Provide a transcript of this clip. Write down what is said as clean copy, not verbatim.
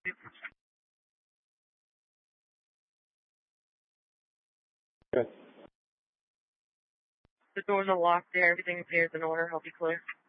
The doors are locked there. Everything appears in order. Help you clear.